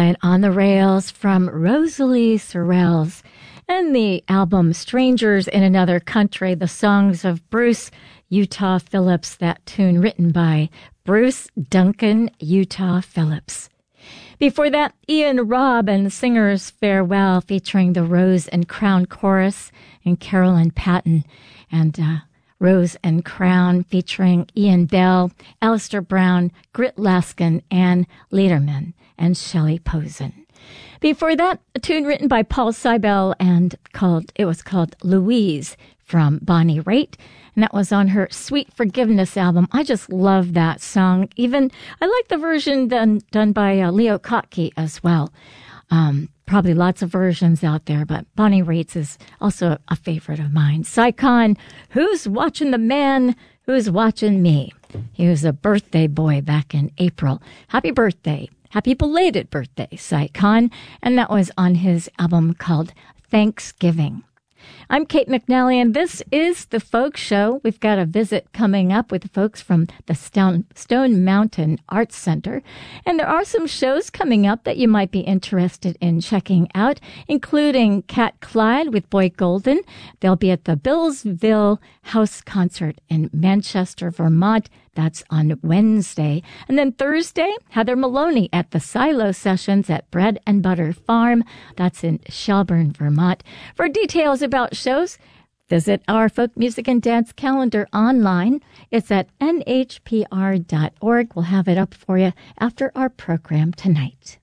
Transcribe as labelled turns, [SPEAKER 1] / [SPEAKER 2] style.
[SPEAKER 1] Starlight on the Rails from Rosalie Sorrells and the album Strangers in Another Country, the songs of Bruce Utah Phillips, that tune written by Bruce Duncan Utah Phillips. Before that, Ian Robb and Singer's Farewell featuring the Rose and Crown Chorus and Carolyn Patton, and Rose and Crown featuring Ian Bell, Alistair Brown, Grit Laskin, Ann Lederman, and Shelley Posen. Before that, a tune written by Paul Seibel and it was called Louise from Bonnie Raitt, and that was on her Sweet Forgiveness album. I just love that song. Even I like the version done by Leo Kottke as well. Probably lots of versions out there, but Bonnie Raitt's is also a favorite of mine. Sycon, Who's Watching the Man Who's Watching Me? He was a birthday boy back in April. Happy birthday. Happy belated birthday, Sycon. And that was on his album called Thanksgiving. I'm Kate McNally, and this is The Folk Show. We've got a visit coming up with the folks from the Stone Mountain Arts Center. And there are some shows coming up that you might be interested in checking out, including Cat Clyde with Boy Golden. They'll be at the Billsville House Concert in Manchester, Vermont. That's on Wednesday. And then Thursday, Heather Maloney at the Silo Sessions at Bread and Butter Farm. That's in Shelburne, Vermont. For details about shows, visit our folk music and dance calendar online. It's at nhpr.org. We'll have it up for you after our program tonight.